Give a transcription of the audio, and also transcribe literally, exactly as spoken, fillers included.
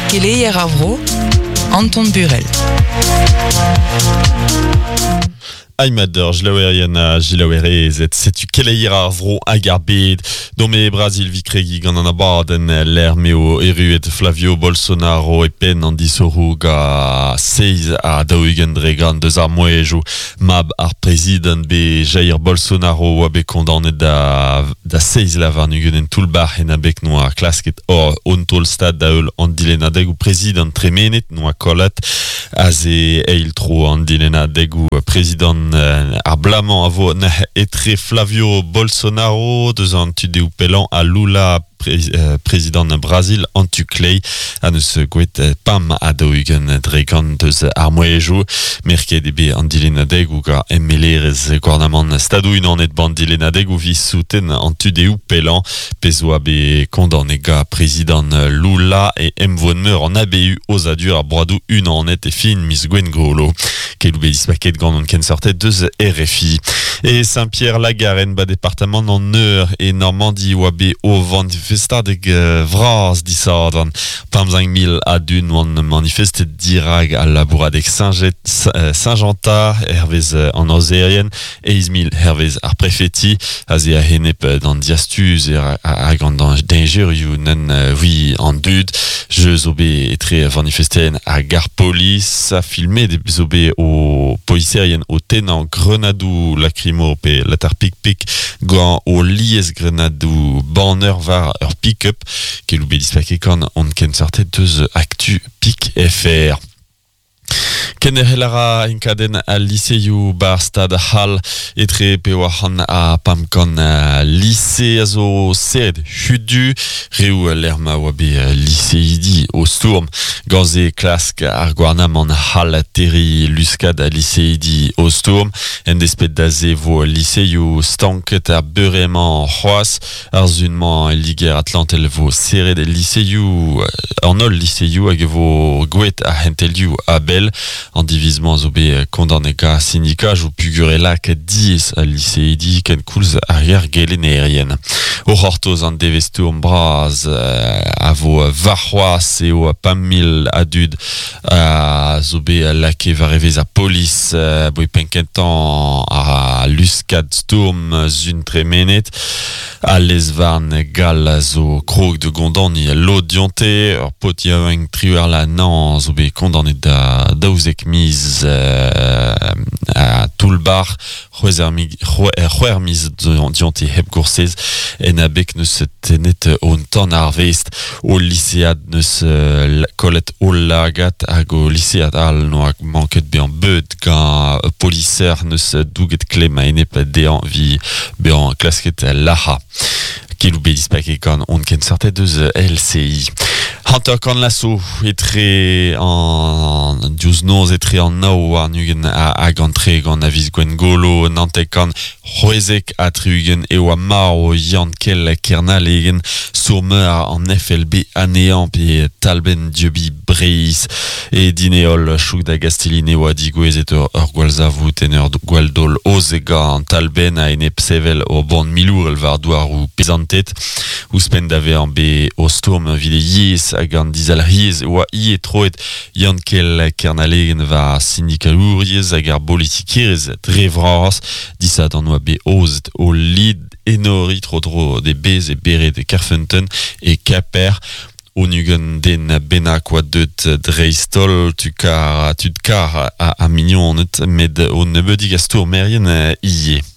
Keleier ar vro, Anton Burel. Aimador, jlaouerien a jlaouerezet, setu keleier ar vro hag ar bed, dome Brasil vikregi gant an abadenn l'er meo eruet Flavio Bolsonaro e pen an disorug a seiz a daougen dregan deus ar moejo mab ar prezident be Jair Bolsonaro oa be kondanet da, da seiz lavar nugen en toulbar en abek noa klasket or on tol stad da eul an dilenadeg ou prezident tremenet noa kolat a ze eil tro an dilenadeg ou prezident Uh, ar blamant a vo na etre Flavio Bolsonaro deus an tude ou pelan a Lula Pré euh, président de Brasil en tuklei a neus gouet euh, pam a daougen dregan deus ar moejo merket ebe an dilenadeg ou ga emelerez gouarnamant stadouin an et ban dilenadeg ou vis souten an tude ou pelan pezo a be kondanega président Lula e emvon meur an abu oz adur a broadou un an et e fin mis gwen grolo kelou be dispaket gant an ken sortet deus R F I et Saint-Pierre-la-Garenne ba département en Eure et Normandie ou be o vent Festadeg uh, vras disadon pamzang mil a dun oan manifestet dirag a labouradeg Saint-Jean-Ta hervez uh, an ozerien e izmil hervez ar prefeti a ze a henep dan diastuz er a gant dengerioù nen uh, vi an dud je zobe etre manifesten a gar polis a filme de zobe o poliserien o tenant grenadou lacrimo pe latar pik-pik gant o liez grenadou banner var ur pick-up kelou be dispake kan on ken sortet deus actu Pik F R. Ken er helara enkaden a liseioù bar stad hal etre pe oac'han a pamkan a lise a zo sed hudu reou l'erma oa be liseidi o stourm ganze klask ar gwarnam an hal terri luskad a liseidi o stourm en despet da ze vo liseioù stanket ar beurement c'hoaz ar zunman liger atlantel vo sered liseioù an ol liseioù hag vo gouet a hentelioù a bel en divisement zo be kondanega sindika jou pugurelak diez a liseidi ken koulz arrière gelen aérien. O c'hortoz an devestour braz uh, a vo varroaz e o pam mil adud a zo be lake va revez a polis uh, boi penkentan a luskad stourm zun tremenet a lezvarn gal zo krog de gondan ni lo dionte ur pot yaoueng triwer la nan zo be kondanet da daouzek mis uh, a toulbar c'hwer mis dionte heb goursez en abek neus tenet on tan ar vest o lisead neus uh, kolet o lagat hag o lisead al noa manket be an beud gant poliser neus douget klem a enep dean vi be an klasket laha kelou be dispake kan on ken sortet deus L C I. Hanter kan lasso etre an diouz noz etre an nao ar nugen a agantre gant aviz gwen golo nantek kan c'hwezek a triugen e oa mar o yant kel kernal egen sourmeur an F L B aneant pe talben diobi breis e dineol chouk da gastelin e oa digouezet ur gwalzavou teneur gwaldol ozega an talben a enep sevel o bon milour el var douar ou pezantet ou spend ave an be o stourm vide yez hag an dizal riez oa ie troet yant kel kernalegen va sindikalouriez hag ar politikirez dre vras disad an oa be ozet o lid enori tro tro de bez e beret de Kerfenten e kaper o nugen den benak oa deut dreistol tukar tudkar a, a mignon met o nebeudig a stour merien ie.